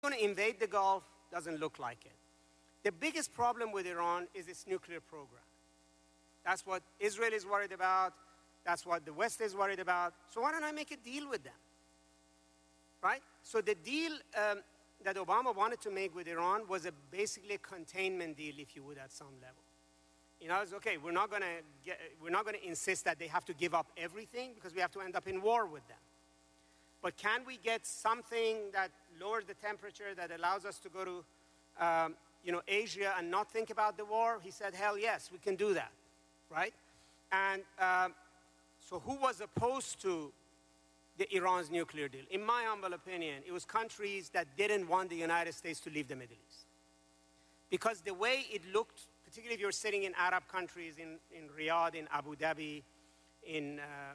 going to invade the Gulf? Doesn't look like it. The biggest problem with Iran is its nuclear program. That's what Israel is worried about. That's what the West is worried about. So why don't I make a deal with them? Right? So the deal that Obama wanted to make with Iran was basically a containment deal, if you would, at some level. You know, it's okay, we're not going to insist that they have to give up everything because we have to end up in war with them. But can we get something that lowers the temperature, that allows us to go to Asia and not think about the war? He said, hell yes, we can do that, right? And so who was opposed to Iran's nuclear deal? In my humble opinion, it was countries that didn't want the United States to leave the Middle East. Because the way it looked, particularly if you're sitting in Arab countries, in Riyadh, in Abu Dhabi, in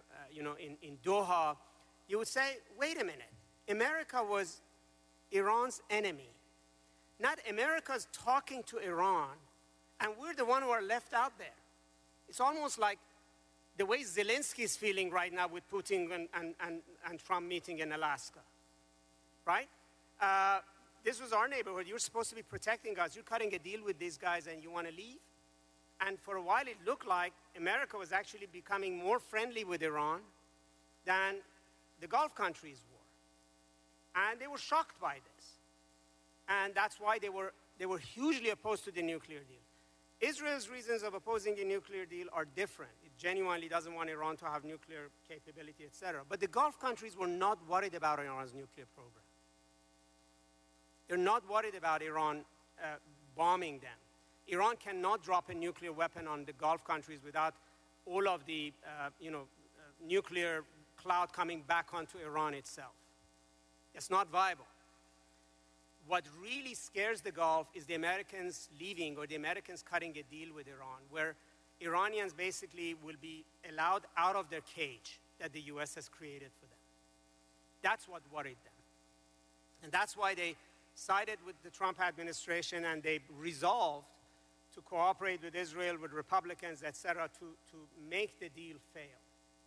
Doha, you would say, wait a minute, America was Iran's enemy. Not America's talking to Iran, and we're the one who are left out there. It's almost like the way Zelensky is feeling right now with Putin and Trump meeting in Alaska, right? This was our neighborhood. You're supposed to be protecting us. You're cutting a deal with these guys and you want to leave? And for a while, it looked like America was actually becoming more friendly with Iran than the Gulf countries were. And they were shocked by this. And that's why they were hugely opposed to the nuclear deal. Israel's reasons of opposing the nuclear deal are different. It genuinely doesn't want Iran to have nuclear capability, etc. But the Gulf countries were not worried about Iran's nuclear program. They're not worried about Iran bombing them. Iran cannot drop a nuclear weapon on the Gulf countries without all of the nuclear cloud coming back onto Iran itself. It's not viable. What really scares the Gulf is the Americans leaving, or the Americans cutting a deal with Iran, where Iranians basically will be allowed out of their cage that the US has created for them. That's what worried them. And that's why they sided with the Trump administration and they resolved to cooperate with Israel, with Republicans, etc., to make the deal fail.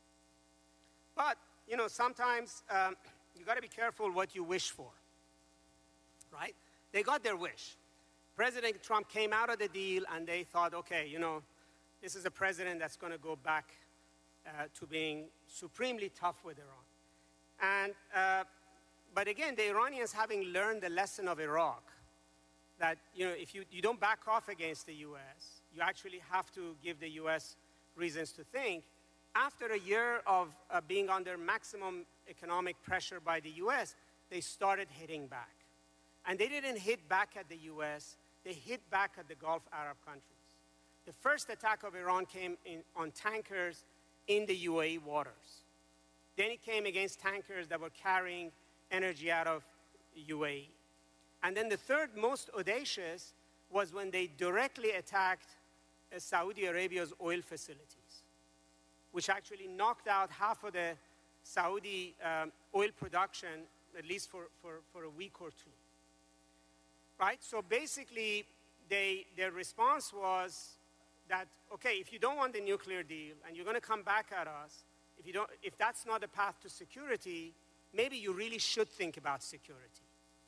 But, sometimes you got to be careful what you wish for. Right? They got their wish. President Trump came out of the deal and they thought, okay, this is a president that's going to go back to being supremely tough with Iran. But again, the Iranians, having learned the lesson of Iraq, that if you don't back off against the U.S., you actually have to give the U.S. reasons to think. After a year of being under maximum economic pressure by the U.S., they started hitting back. And they didn't hit back at the U.S., they hit back at the Gulf Arab countries. The first attack of Iran came on tankers in the UAE waters. Then it came against tankers that were carrying energy out of UAE. And then the third most audacious was when they directly attacked Saudi Arabia's oil facilities, which actually knocked out half of the Saudi oil production, at least for a week or two. Right? So basically, their response was that, okay, if you don't want the nuclear deal and you're going to come back at us, if that's not a path to security, maybe you really should think about security.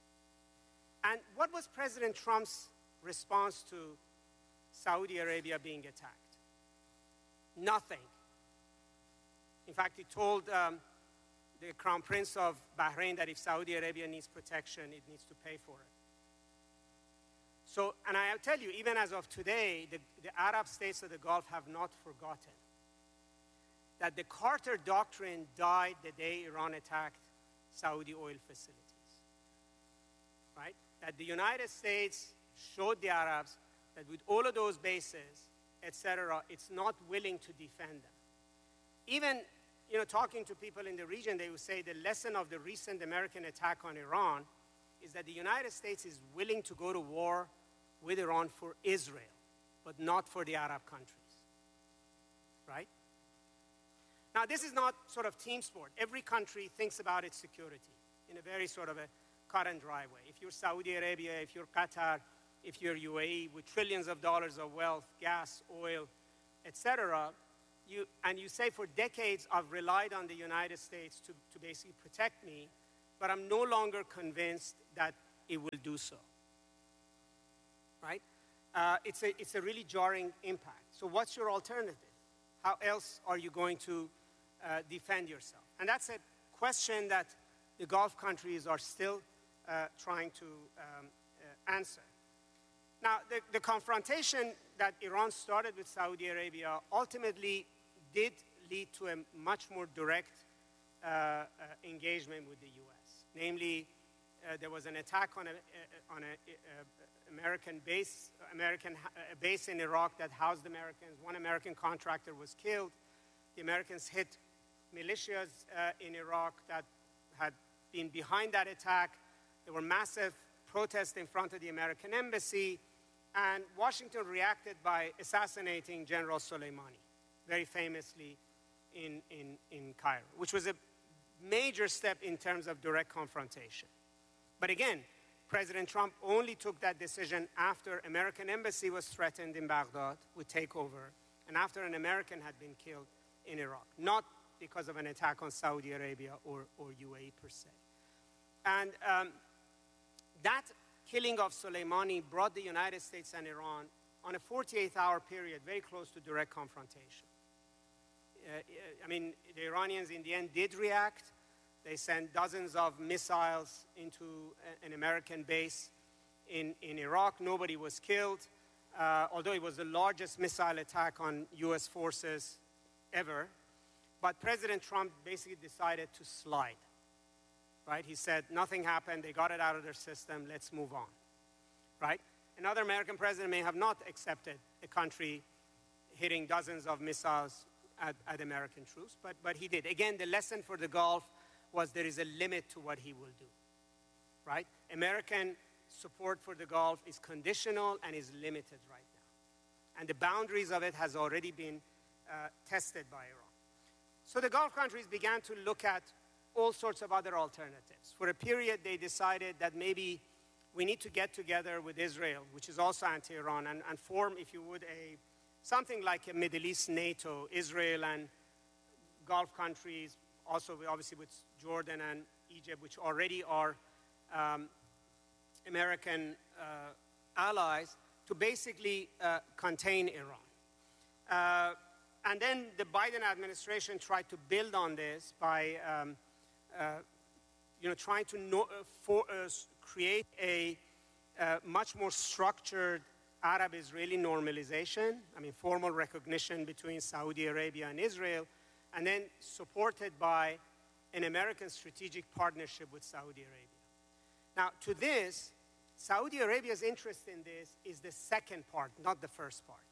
And what was President Trump's response to Saudi Arabia being attacked? Nothing. In fact, he told the Crown Prince of Bahrain that if Saudi Arabia needs protection, it needs to pay for it. So, and I'll tell you, even as of today, the Arab states of the Gulf have not forgotten that the Carter Doctrine died the day Iran attacked Saudi oil facilities, right? That the United States showed the Arabs that with all of those bases, etc., it's not willing to defend them. Even, talking to people in the region, they would say the lesson of the recent American attack on Iran is that the United States is willing to go to war with Iran for Israel, but not for the Arab countries, right? Now, this is not sort of team sport. Every country thinks about its security in a very sort of a cut and dry way. If you're Saudi Arabia, if you're Qatar, if you're UAE with trillions of dollars of wealth, gas, oil, etc., you say for decades I've relied on the United States to basically protect me, but I'm no longer convinced that it will do so. Right? It's a really jarring impact. So what's your alternative? How else are you going to defend yourself? And that's a question that the Gulf countries are still trying to answer. Now, the confrontation that Iran started with Saudi Arabia ultimately did lead to a much more direct engagement with the U.S. Namely, there was an attack on an American base in Iraq that housed Americans. One American contractor was killed. The Americans hit militias in Iraq that had been behind that attack. There were massive protests in front of the American embassy, and Washington reacted by assassinating General Soleimani, very famously in Cairo, which was a major step in terms of direct confrontation. But again, President Trump only took that decision after American embassy was threatened in Baghdad with takeover, and after an American had been killed in Iraq, not because of an attack on Saudi Arabia or UAE per se. And that killing of Soleimani brought the United States and Iran on a 48-hour period very close to direct confrontation. I mean, the Iranians in the end did react. They sent dozens of missiles into an American base in Iraq. Nobody was killed, although it was the largest missile attack on U.S. forces ever. But President Trump basically decided to slide. Right? He said, nothing happened, they got it out of their system, let's move on. Right? Another American president may have not accepted a country hitting dozens of missiles at American troops, but he did. Again, the lesson for the Gulf was there is a limit to what he will do. Right? American support for the Gulf is conditional and is limited right now. And the boundaries of it has already been tested by Iran. So the Gulf countries began to look at all sorts of other alternatives. For a period, they decided that maybe we need to get together with Israel, which is also anti-Iran, and form, if you would, something like a Middle East NATO, Israel and Gulf countries, also obviously with Jordan and Egypt, which already are American allies, to basically contain Iran. And then the Biden administration tried to build on this by trying to create a much more structured Arab-Israeli normalization, formal recognition between Saudi Arabia and Israel, and then supported by an American strategic partnership with Saudi Arabia. Now, to this, Saudi Arabia's interest in this is the second part, not the first part.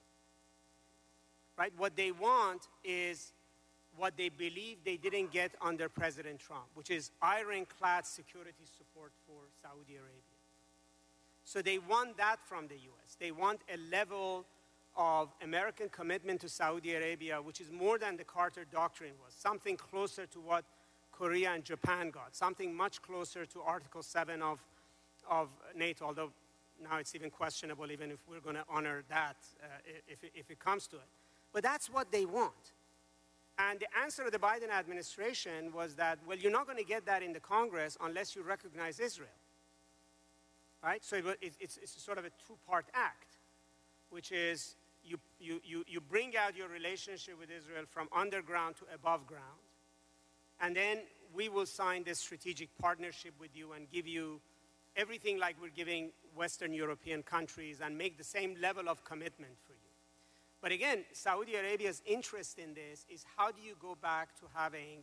Right? What they want is what they believe they didn't get under President Trump, which is ironclad security support for Saudi Arabia. So they want that from the U.S. They want a level of American commitment to Saudi Arabia, which is more than the Carter Doctrine was, something closer to what Korea and Japan got, something much closer to Article 7 of NATO, although now it's even questionable even if we're going to honor that if it comes to it. But that's what they want. And the answer of the Biden administration was that, well, you're not going to get that in the Congress unless you recognize Israel. Right? So it's sort of a two-part act, which is you bring out your relationship with Israel from underground to above ground, and then we will sign this strategic partnership with you and give you everything like we're giving Western European countries and make the same level of commitment for you. But again, Saudi Arabia's interest in this is how do you go back to having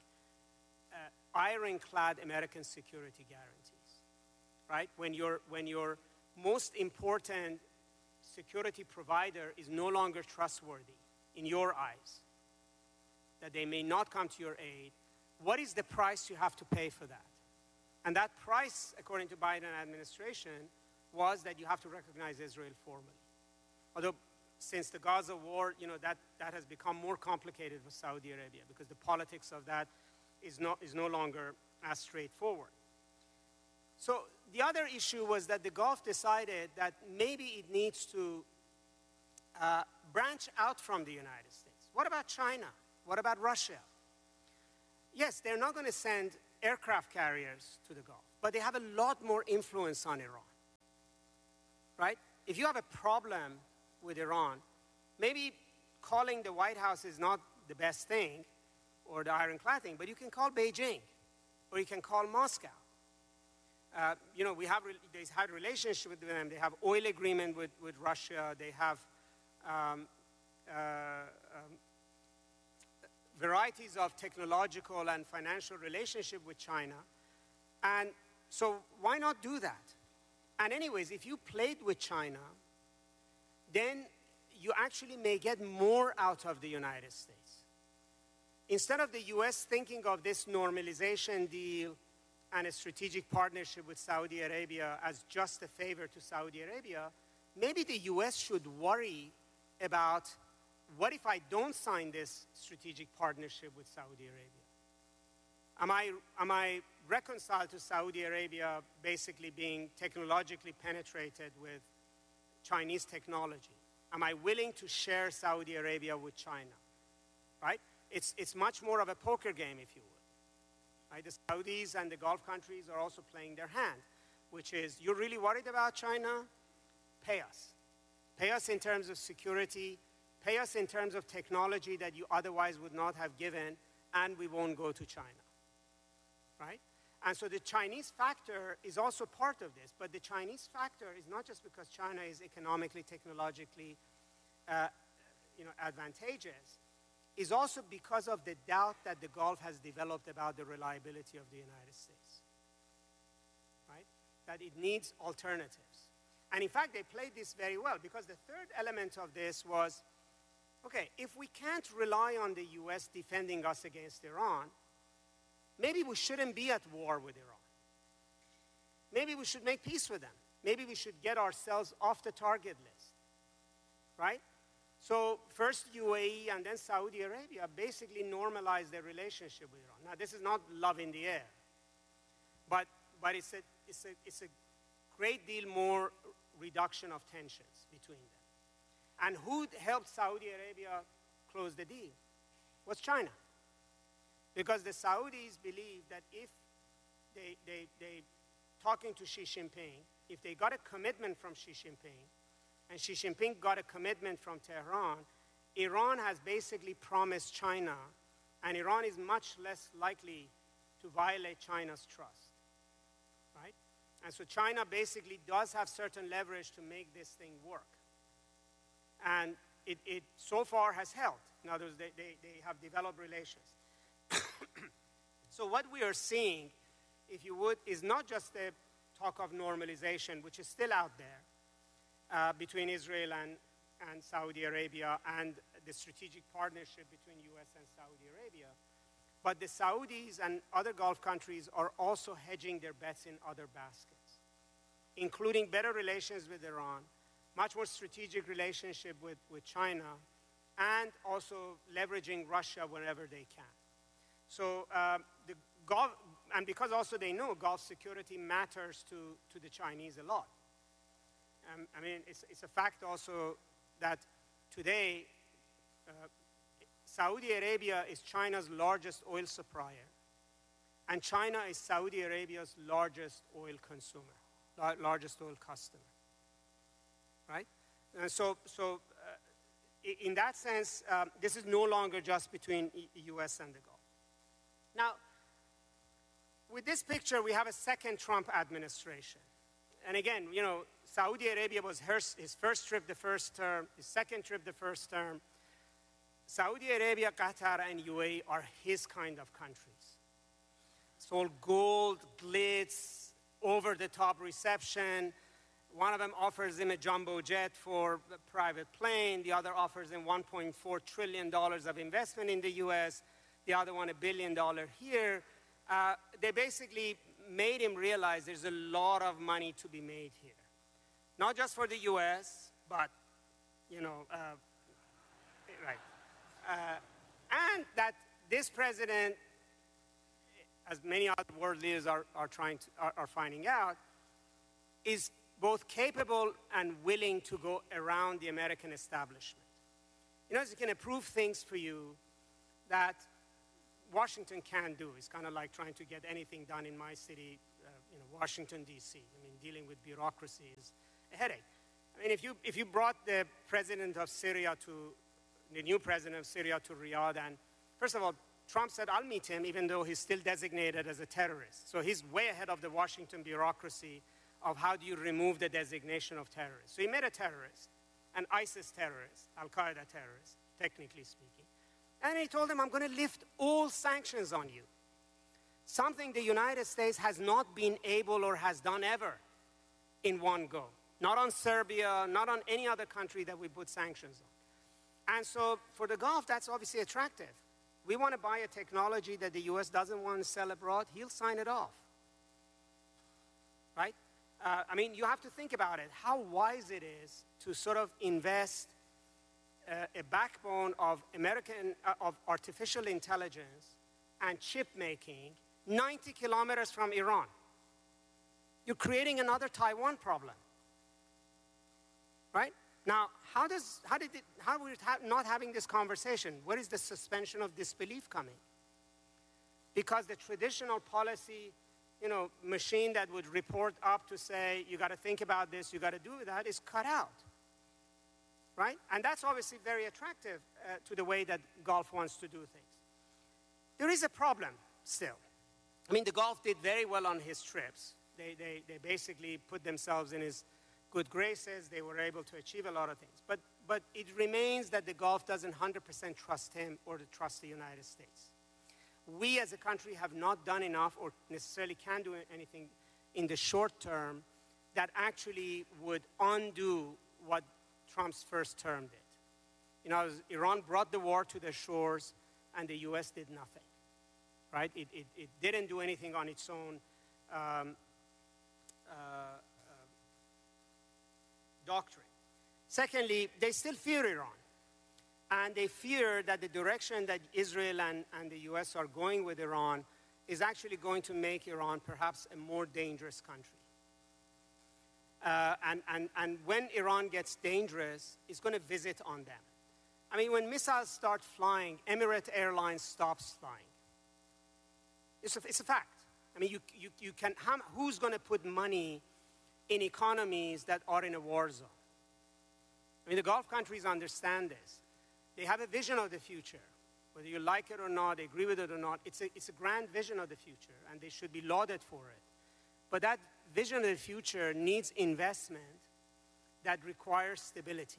ironclad American security guarantees, right? When your most important security provider is no longer trustworthy in your eyes, that they may not come to your aid, what is the price you have to pay for that? And that price, according to Biden administration, was that you have to recognize Israel formally. Although since the Gaza war, that has become more complicated with Saudi Arabia because the politics of that is no longer as straightforward. So the other issue was that the Gulf decided that maybe it needs to branch out from the United States. What about China? What about Russia? Yes, they're not going to send aircraft carriers to the Gulf, but they have a lot more influence on Iran, right? If you have a problem with Iran, maybe calling the White House is not the best thing or the ironclad thing, but you can call Beijing or you can call Moscow. They've had relationship with them. They have oil agreement with Russia. They have varieties of technological and financial relationship with China. And so why not do that? And anyways, if you played with China, then you actually may get more out of the United States. Instead of the US thinking of this normalization deal and a strategic partnership with Saudi Arabia as just a favor to Saudi Arabia, maybe the US should worry about, what if I don't sign this strategic partnership with Saudi Arabia? Am I reconciled to Saudi Arabia basically being technologically penetrated with Chinese technology? Am I willing to share Saudi Arabia with China? Right? It's much more of a poker game, if you would. Right? The Saudis and the Gulf countries are also playing their hand, which is, you're really worried about China? Pay us. Pay us in terms of security. Pay us in terms of technology that you otherwise would not have given, and we won't go to China. Right? And so the Chinese factor is also part of this, but the Chinese factor is not just because China is economically, technologically advantageous, is also because of the doubt that the Gulf has developed about the reliability of the United States, right? That it needs alternatives. And in fact, they played this very well, because the third element of this was, okay, if we can't rely on the US defending us against Iran, maybe we shouldn't be at war with Iran. Maybe we should make peace with them. Maybe we should get ourselves off the target list, right? So first UAE and then Saudi Arabia basically normalized their relationship with Iran. Now, this is not love in the air, but it's a great deal more reduction of tensions between them. And who helped Saudi Arabia close the deal? Was China. Because the Saudis believe that if they talking to Xi Jinping, if they got a commitment from Xi Jinping, and Xi Jinping got a commitment from Tehran, Iran has basically promised China, and Iran is much less likely to violate China's trust, right? And so China basically does have certain leverage to make this thing work. And it so far has held. In other words, they have developed relations. So what we are seeing, if you would, is not just the talk of normalization, which is still out there, between Israel and Saudi Arabia, and the strategic partnership between US and Saudi Arabia, but the Saudis and other Gulf countries are also hedging their bets in other baskets, including better relations with Iran, much more strategic relationship with China, and also leveraging Russia wherever they can. So the Gulf, and because also they know Gulf security matters to the Chinese a lot. I mean, it's a fact also that today Saudi Arabia is China's largest oil supplier, and China is Saudi Arabia's largest oil consumer, largest oil customer, right? And so in that sense, this is no longer just between US and the Gulf. Now, with this picture, we have a second Trump administration. And again, you know, Saudi Arabia was his first trip the first term, his second trip the first term. Saudi Arabia, Qatar, and UAE are his kind of countries. It's all gold, glitz, over-the-top reception. One of them offers him a jumbo jet for a private plane. The other offers him $1.4 trillion of investment in the US. The other one, $1 billion here. They basically made him realize there's a lot of money to be made here. Not just for the US, but, you know, right. And that this president, as many other world leaders are finding out, is both capable and willing to go around the American establishment. You know, he can approve things for you that Washington can't do. It's kind of like trying to get anything done in my city Washington, D.C. I mean, dealing with bureaucracy is a headache. I mean, if you brought the new president of Syria to Riyadh, and first of all, Trump said, I'll meet him, even though he's still designated as a terrorist. So he's way ahead of the Washington bureaucracy of how do you remove the designation of terrorist. So he met a terrorist, an ISIS terrorist, Al-Qaeda terrorist, technically speaking. And he told him, I'm going to lift all sanctions on you. Something the United States has not been able or has done ever in one go. Not on Serbia, not on any other country that we put sanctions on. And so for the Gulf, that's obviously attractive. We want to buy a technology that the US doesn't want to sell abroad, he'll sign it off. Right? I mean, you have to think about it, how wise it is to sort of invest a backbone of of artificial intelligence and chip making 90 kilometers from Iran. You're creating another Taiwan problem. Right? Now, how are we not having this conversation? Where is the suspension of disbelief coming? Because the traditional policy, machine that would report up to say, you got to think about this, you got to do that, is cut out. Right? And that's obviously very attractive to the way that Gulf wants to do things. There is a problem still. I mean, the Gulf did very well on his trips. They basically put themselves in his good graces. They were able to achieve a lot of things. But it remains that the Gulf doesn't 100% trust him or to trust the United States. We as a country have not done enough or necessarily can do anything in the short term that actually would undo what Trump's first term did. Iran brought the war to their shores and the US did nothing. Right? It didn't do anything on its own doctrine. Secondly, they still fear Iran. And they fear that the direction that Israel and the US are going with Iran is actually going to make Iran perhaps a more dangerous country. And when Iran gets dangerous, it's going to visit on them. I mean, when missiles start flying, Emirates Airlines stops flying. It's a fact. I mean, you can. Who's going to put money in economies that are in a war zone? I mean, the Gulf countries understand this. They have a vision of the future. Whether you like it or not, agree with it or not, it's a grand vision of the future, and they should be lauded for it. But that vision of the future needs investment that requires stability.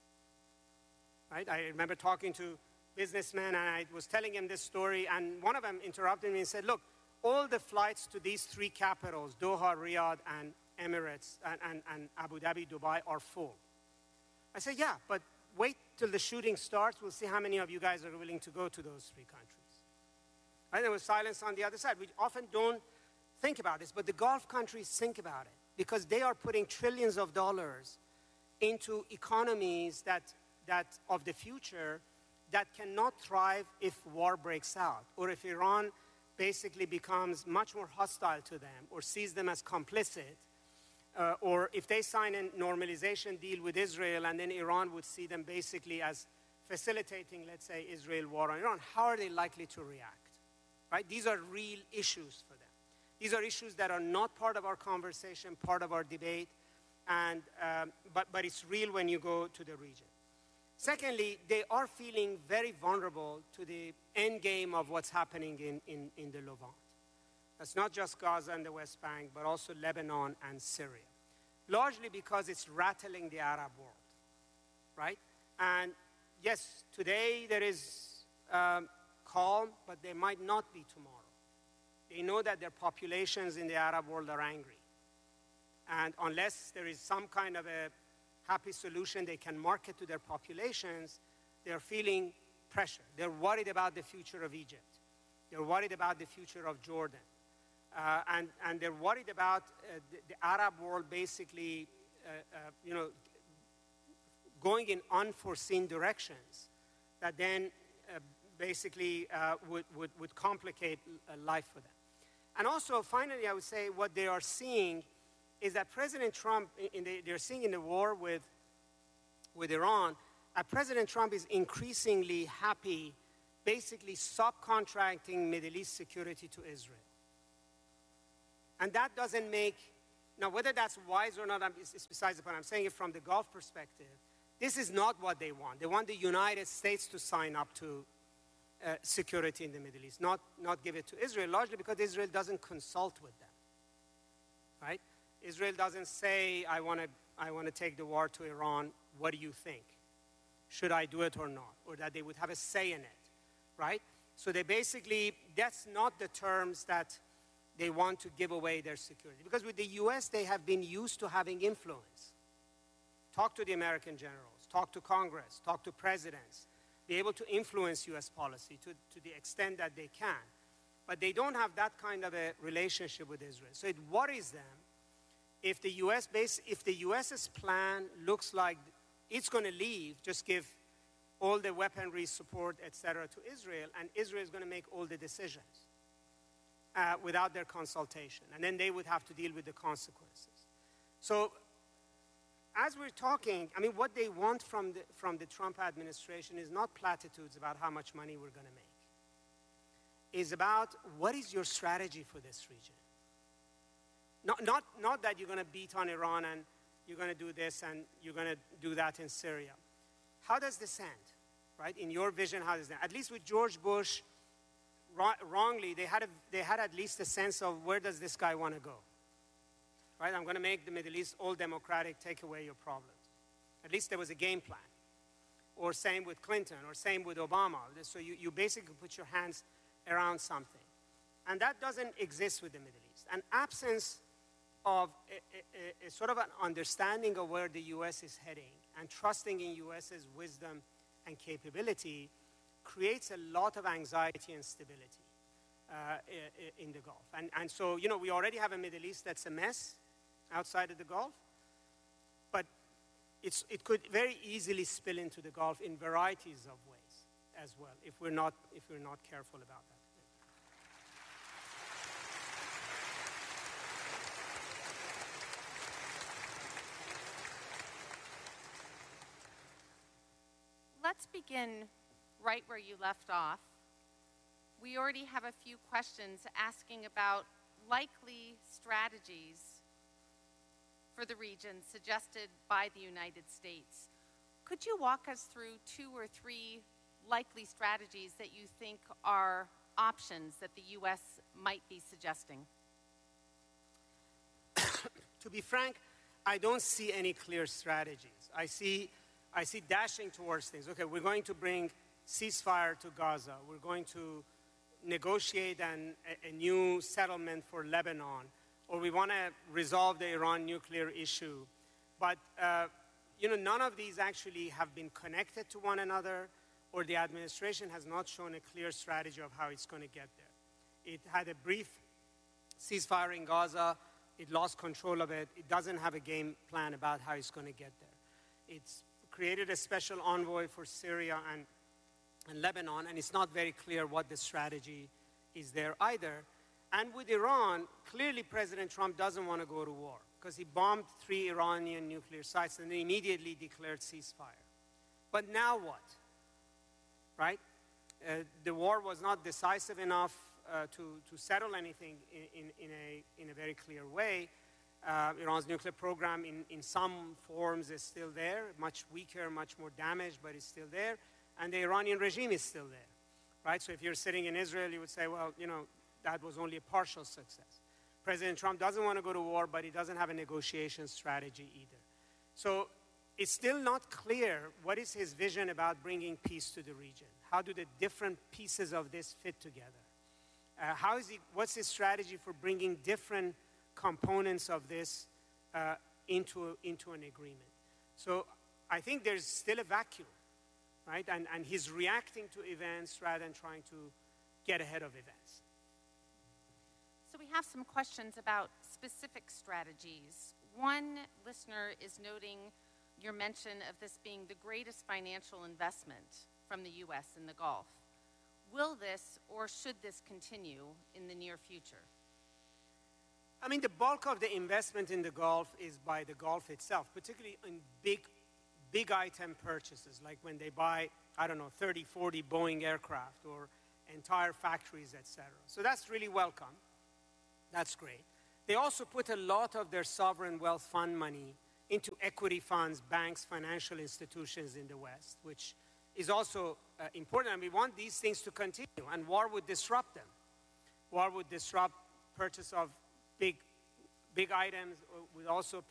Right? I remember talking to businessmen, and I was telling him this story, and one of them interrupted me and said, look, all the flights to these three capitals, Doha, Riyadh, and Emirates, and Abu Dhabi, Dubai, are full. I said, yeah, but wait till the shooting starts. We'll see how many of you guys are willing to go to those three countries. And there was silence on the other side. We often don't think about this, but the Gulf countries think about it because they are putting trillions of dollars into economies that of the future that cannot thrive if war breaks out or if Iran basically becomes much more hostile to them or sees them as complicit. Or if they sign a normalization deal with Israel and then Iran would see them basically as facilitating, let's say, Israel war on Iran, how are they likely to react? Right? These are real issues for them. These are issues that are not part of our conversation, part of our debate, and, but it's real when you go to the region. Secondly, they are feeling very vulnerable to the end game of what's happening in the Levant. That's not just Gaza and the West Bank, but also Lebanon and Syria. Largely because it's rattling the Arab world, right? And yes, today there is calm, but there might not be tomorrow. They know that their populations in the Arab world are angry. And unless there is some kind of a happy solution they can market to their populations, they're feeling pressure. They're worried about the future of Egypt. They're worried about the future of Jordan. And they're worried about the Arab world basically, going in unforeseen directions that then basically would complicate life for them. And also, finally, I would say what they are seeing is that President Trump, they're seeing in the war with Iran, President Trump is increasingly happy basically subcontracting Middle East security to Israel. And that doesn't make, now whether that's wise or not is besides the point. I'm saying it from the Gulf perspective. This is not what they want. They want the United States to sign up to security in the Middle East, not give it to Israel, largely because Israel doesn't consult with them, right? Israel doesn't say, I want to take the war to Iran. What do you think? Should I do it or not? Or that they would have a say in it, right? So they basically, that's not the terms that they want to give away their security. Because with the US, they have been used to having influence. Talk to the American generals, talk to Congress, talk to presidents, be able to influence US policy to the extent that they can. But they don't have that kind of a relationship with Israel. So it worries them if the US's plan looks like it's going to leave, just give all the weaponry support, et cetera, to Israel, and Israel is going to make all the decisions without their consultation. And then they would have to deal with the consequences. So as we're talking, I mean, what they want from the Trump administration is not platitudes about how much money we're going to make. It's about what is your strategy for this region? Not that you're going to beat on Iran and you're going to do this and you're going to do that in Syria. How does this end, right? In your vision, how does it end? At least with George Bush, wrongly, they had at least a sense of where does this guy want to go, right? I'm going to make the Middle East all democratic, take away your problems. At least there was a game plan. Or same with Clinton, or same with Obama. So you basically put your hands around something. And that doesn't exist with the Middle East. An absence of a sort of an understanding of where the U.S. is heading and trusting in U.S.'s wisdom and capability creates a lot of anxiety and stability in the Gulf. And so, you know, we already have a Middle East that's a mess outside of the Gulf, but it could very easily spill into the Gulf in varieties of ways as well if we're not careful about that. Let's begin right where you left off. We already have a few questions asking about likely strategies for the region suggested by the United States. Could you walk us through 2 or 3 likely strategies that you think are options that the U.S. might be suggesting? To be frank, I don't see any clear strategies. I see dashing towards things. Okay, we're going to bring ceasefire to Gaza. We're going to negotiate a new settlement for Lebanon, or we want to resolve the Iran nuclear issue. But, none of these actually have been connected to one another, or the administration has not shown a clear strategy of how it's going to get there. It had a brief ceasefire in Gaza. It lost control of it. It doesn't have a game plan about how it's going to get there. It's created a special envoy for Syria and Lebanon, and it's not very clear what the strategy is there either. And with Iran, clearly President Trump doesn't want to go to war because he bombed 3 Iranian nuclear sites and they immediately declared ceasefire. But now what, right? The war was not decisive enough to settle anything in a very clear way. Iran's nuclear program in some forms is still there, much weaker, much more damaged, but it's still there. And the Iranian regime is still there, right? So if you're sitting in Israel, you would say, well, that was only a partial success. President Trump doesn't want to go to war, but he doesn't have a negotiation strategy either. So it's still not clear what is his vision about bringing peace to the region. How do the different pieces of this fit together? What's his strategy for bringing different components of this into an agreement? So I think there's still a vacuum, right? And he's reacting to events rather than trying to get ahead of events. So we have some questions about specific strategies. One listener is noting your mention of this being the greatest financial investment from the U.S. in the Gulf. Will this or should this continue in the near future? I mean, the bulk of the investment in the Gulf is by the Gulf itself, particularly in big item purchases, like when they buy, 30, 40 Boeing aircraft or entire factories, et cetera. So that's really welcome. That's great. They also put a lot of their sovereign wealth fund money into equity funds, banks, financial institutions in the West, which is also important. And we want these things to continue, and war would disrupt them. War would disrupt purchase of big items, would also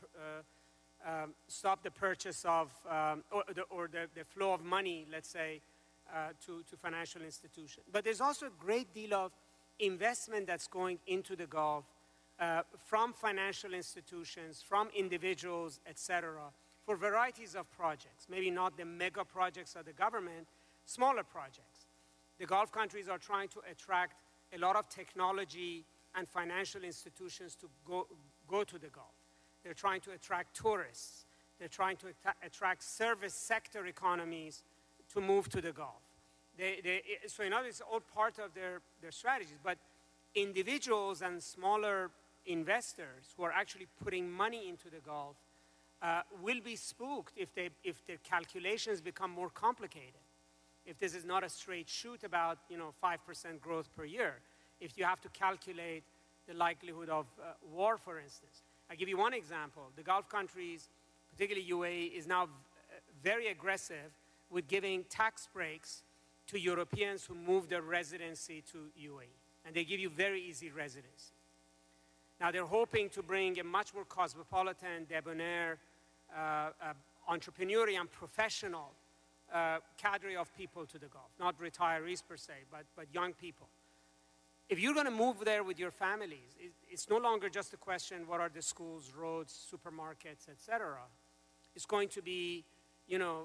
stop the purchase of, or the flow of money, let's say, to financial institutions. But there's also a great deal of investment that's going into the Gulf from financial institutions, from individuals, etc., for varieties of projects. Maybe not the mega projects of the government, smaller projects. The Gulf countries are trying to attract a lot of technology and financial institutions to go to the Gulf. They're trying to attract tourists. They're trying to attract service sector economies to move to the Gulf. So in other words, it's all part of their strategies. But individuals and smaller investors who are actually putting money into the Gulf will be spooked if the calculations become more complicated. If this is not a straight shoot about 5% growth per year, if you have to calculate the likelihood of war, for instance. I'll give you one example. The Gulf countries, particularly UAE, is now very aggressive with giving tax breaks to Europeans who move their residency to UAE. And they give you very easy residency. Now they're hoping to bring a much more cosmopolitan, debonair, entrepreneurial and professional cadre of people to the Gulf. Not retirees per se, but young people. If you're going to move there with your families, it's no longer just a question, what are the schools, roads, supermarkets, etc. It's going to be, do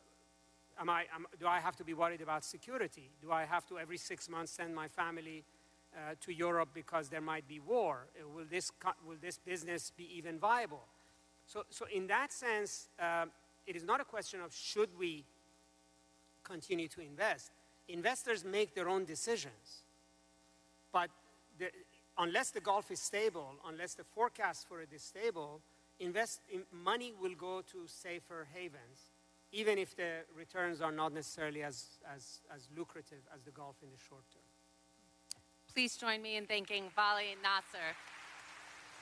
I have to be worried about security? Do I have to every 6 months send my family to Europe because there might be war? Will this business be even viable? So in that sense, it is not a question of should we continue to invest. Investors make their own decisions. But unless the Gulf is stable, unless the forecast for it is stable, money will go to safer havens, even if the returns are not necessarily as lucrative as the Gulf in the short term. Please join me in thanking Vali and Nasser.